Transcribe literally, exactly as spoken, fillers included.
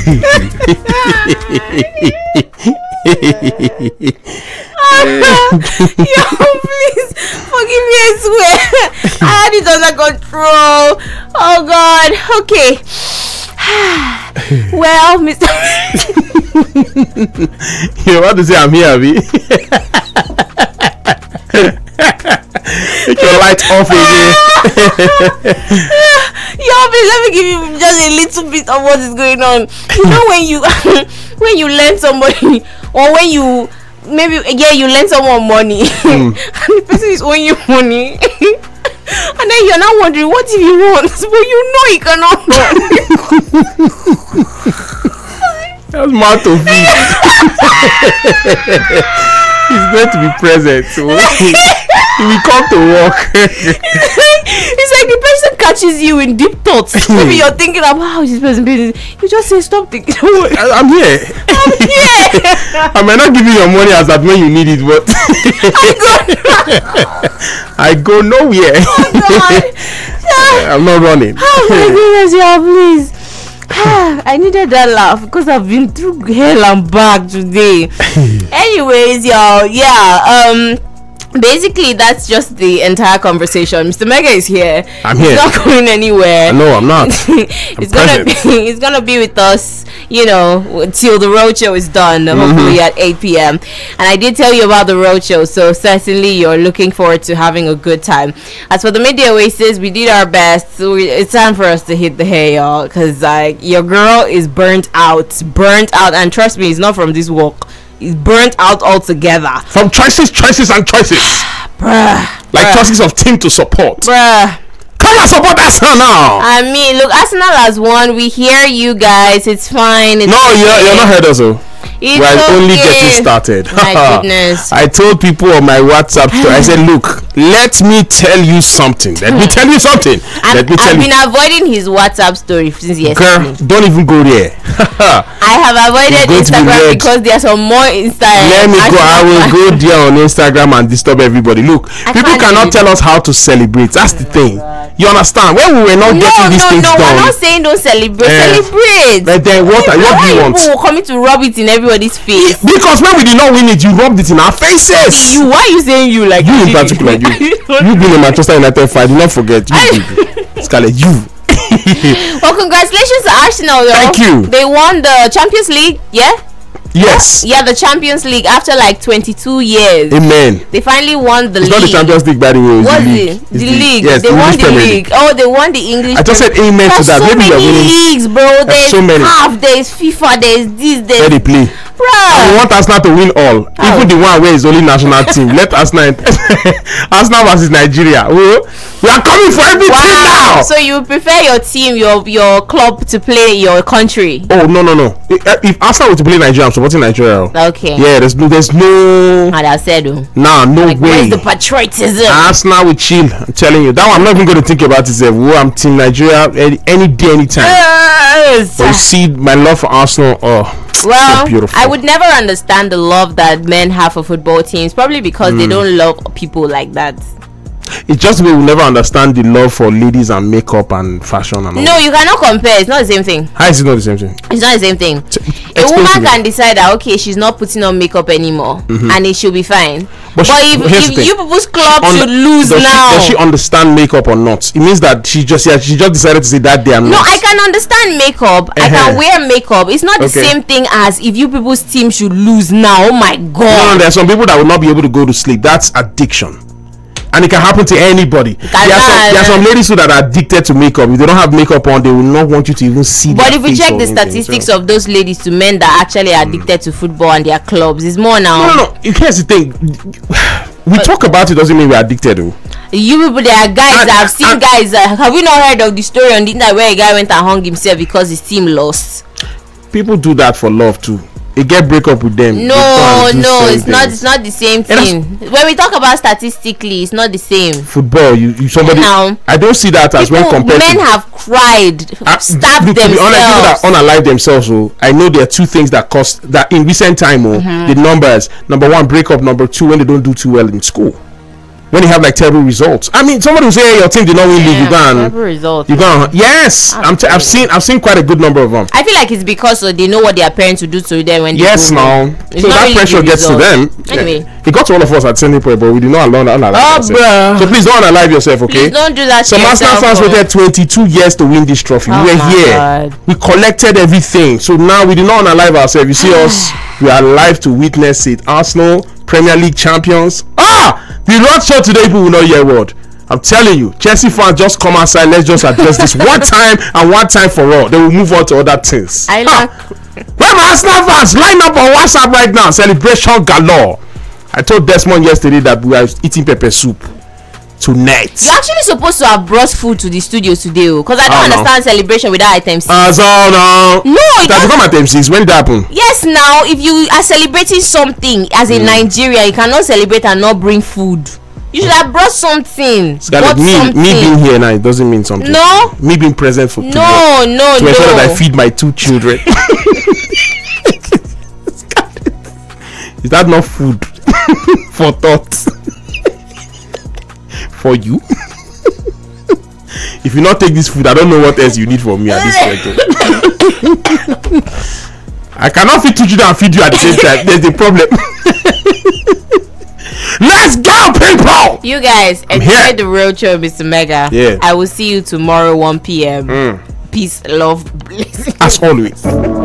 Yo, please forgive me, I swear. I had it under control. Oh God. Okay. Well, Mister You want to say I'm here, Abby? Take your light off again. Yo, please let me give you just a little bit of what is going on. You know when you when you lend somebody, or when you maybe yeah you lend someone money, mm. and the person is owing you money, and then you're now wondering what if he wants, but you know he cannot run. That's mouth of it. He's going to be present, so he will come to work. It's like the person catches you in deep thoughts. Maybe you're thinking about how this person business. You just say stop thinking. I, I'm here. I'm here. I might not give you your money as that when you need it, but I go nowhere. Oh, I'm not running. Oh my goodness, yeah, please. I needed that laugh because I've been through hell and back today. Anyways, y'all, yeah, um basically that's just the entire conversation. Mister Mega is here. I'm He's here. not going anywhere. No, I'm not. He's gonna be he's gonna be with us, you know, till the roadshow is done, mm-hmm. hopefully at eight p.m. And I did tell you about the roadshow, so certainly you're looking forward to having a good time. As for the Media Oasis, we did our best. So we, it's time for us to hit the hay, y'all, because like your girl is burnt out, burnt out, and trust me, it's not from this walk. It's burnt out altogether. From choices, choices, and choices. Bruh. Like bruh. choices of team to support. Bruh. Come and support Arsenal now. I mean, look, Arsenal has won. We hear you guys. It's fine. It's no, okay. you're, you're not heard us, though. It's We're okay. only getting started. My goodness. I told people on my WhatsApp story, I said, look, let me tell you something. Let me tell you something. I'm, let me tell I've you. been avoiding his WhatsApp story since yesterday. Girl, don't even go there. I have avoided Instagram because there's some more Instagram. Let me go. I will go there on Instagram and disturb everybody. Look, I people cannot tell us how to celebrate. That's the thing. You understand? When we were not no, getting these no, things no, done. No, we're not saying don't celebrate. Uh, celebrate. But then what, what, what do you want? People coming to rub it in everybody's face. Because when we did not win it, you rubbed it in our faces. You, why are you saying you like you in particular? You, you being a Manchester United fan, do not forget. You, Scarlett, you. Well, congratulations to Arsenal, though. Thank you. They won the Champions League, yeah? Yes. Yeah, the Champions League after like twenty-two years. Amen. They finally won the it's league. It's not the Champions League, by the way. What's the it? It's The, the league. Yes, they the won the league. league. Oh, they won the English. I just said amen There's to that. so Maybe many leagues, bro. There's so many. half. There's FIFA. There's this. There's. Where they play. Bruh. We want Arsenal to win all. Oh. Even the one where is only national team. Let Arsenal Arsenal versus Nigeria. We, we are coming for everything wow. now. So you prefer your team, your your club to play your country? Oh no no no. If, if Arsenal were to play Nigeria, I'm supporting Nigeria. Okay. Yeah, there's no there's no And I said Nah, no like, way. Where's the patriotism? Arsenal will chill. I'm telling you. That one I'm not even going to think about it. Oh, I'm team Nigeria any, any day, anytime. Yes. But you see my love for Arsenal. Oh, well, so beautiful. I would never understand the love that men have for football teams, probably because mm. they don't love people like that. It's just we will never understand the love for ladies and makeup and fashion and all. No, you cannot compare. It's not the same thing. How is it not the same thing? It's not the same thing. T- a woman can decide that okay, she's not putting on makeup anymore, mm-hmm. and it should be fine. But, but she, if, if you people's club un- should lose does now, she, does she understand makeup or not? It means that she just yeah, she just decided to say that day. I'm no, not. I can understand makeup. Uh-huh. I can wear makeup. It's not the okay. same thing as if you people's team should lose now. Oh my god! No, no, there are some people that will not be able to go to sleep. That's addiction. And it can happen to anybody. There are, some, there are some ladies who that are addicted to makeup. If they don't have makeup on, they will not want you to even see. But if we check the statistics so. of those ladies to men that actually are addicted mm. to football and their clubs, it's more now. No, no, no. Here's the thing. We but, talk about it doesn't mean we're addicted. Though. You people, there are guys. And, I've seen and, guys. Uh, have you not heard of the story on the internet where a guy went and hung himself because his team lost? People do that for love too. They get break up with them. No, no, it's things. not. It's not the same thing. When we talk about statistically, it's not the same. Football, you, you somebody. Now, I don't see that as when compared. Men to, have cried, uh, stabbed to, to themselves. Be honest, people that unalive themselves. Oh, I know there are two things that cost that in recent time. Oh, mm-hmm. the numbers. Number one, break up. Number two, when they don't do too well in school. when you have like terrible results. I mean, somebody will say, hey, your team did not win league. You gone. Terrible results. You gone. Yes, I'm. T- I've seen. I've seen quite a good number of them. I feel like it's because uh, they know what their parents will do to them when they yes, go now. It's so that really pressure gets to them. Anyway, yeah. It got to all of us at Sunday point, but we did not allow unalive oh, ourselves. So please don't unalive yourself, okay? Please don't do that. Some Arsenal fans waited twenty-two years to win this trophy. Oh we were here. God. We collected everything. So now we did not unalive ourselves. You see us. We are alive to witness it. Arsenal, Premier League champions. Ah, the road show today. People will not hear word. I'm telling you, Chelsea fans, just come outside. Let's just address this one time and one time for all. Then we'll move on to other things. I like. Where my Arsenal fans line up on WhatsApp right now? Celebration galore. I told Desmond yesterday that we are eating pepper soup tonight. You're actually supposed to have brought food to the studio today, because I don't oh, understand no. celebration without item six. Uh, so no. No, it has become item six. When did that happen? Yes, now if you are celebrating something as a mm. Nigeria, you cannot celebrate and not bring food. You should have brought something. Scarlett, me, something. me being here now, it doesn't mean something. No. Me being present for two no, years, no, to no. ensure that I feed my two children. Is that not food for thought? For you? If you not take this food, I don't know what else you need from me at this point. I cannot feed two children and feed you at the same time. There's the problem. Let's go, people! You guys, enjoy the road show, Mister Mega. Yeah. I will see you tomorrow, one p.m. Mm. Peace, love, blessings. As always.